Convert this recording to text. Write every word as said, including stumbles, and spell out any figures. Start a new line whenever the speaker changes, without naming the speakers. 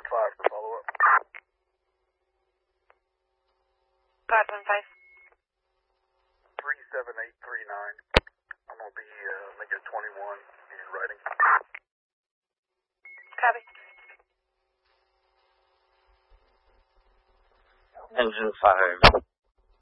one five for follow-up.
five one five.
three seven eight three nine. I'm going to be uh, making twenty-one in writing.
Copy.
Engine fire.